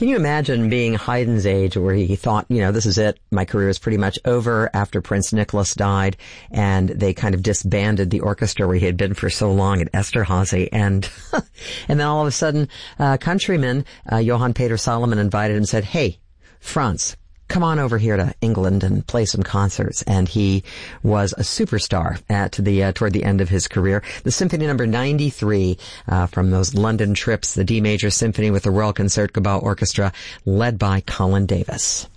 Can you imagine being Haydn's age, where he thought, this is it, my career is pretty much over, after Prince Nicholas died, and they kind of disbanded the orchestra where he had been for so long at Esterhazy, and and then all of a sudden, countryman Johann Peter Salomon invited him and said, "Hey, Franz, come on over here to England and play some concerts." And he was a superstar toward the end of his career. The Symphony Number 93 from those London trips, the D Major Symphony with the Royal Concertgebouw Orchestra, led by Colin Davis.